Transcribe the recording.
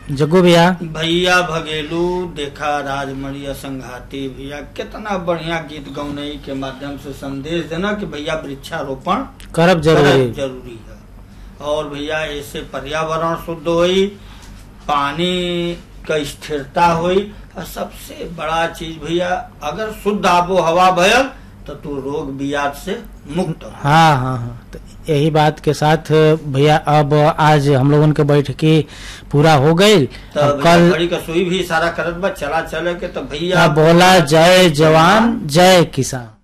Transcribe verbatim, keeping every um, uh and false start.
जग्गू भैया भैया भगेलू देखा राजमणि संघाती भैया कितना बढ़िया गीत गौनई के माध्यम से संदेश देना कि भैया वृक्षारोपण करब जरूरी जरूरी है। और भैया ऐसे पर्यावरण शुद्ध हुई, पानी का स्थिरता हुई, और सबसे बड़ा चीज भैया अगर शुद्ध आबो हवा भयल तो तू रोग बियाद से मुक्त हो। हाँ हाँ हाँ तो यही बात के साथ भैया अब आज हम लोगों के बैठकी पूरा हो गई। तो कल घड़ी का सुई भी इशारा करत बा चला चले के तो भैया बोला जय जवान जय किसान।